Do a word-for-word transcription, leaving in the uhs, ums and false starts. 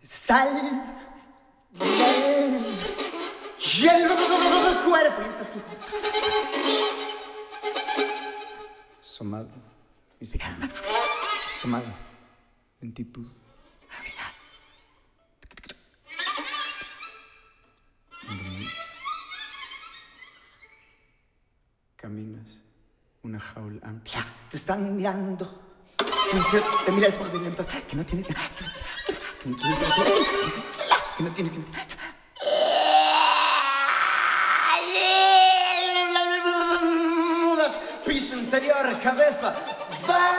Sal del hielo cuerpo y estás aquí. Somado, somado, lentitud. Caminas una jaula amplia, te están mirando. Te mira el espejo de lento, que no tiene que no tiene que piso interior, cabeza, va.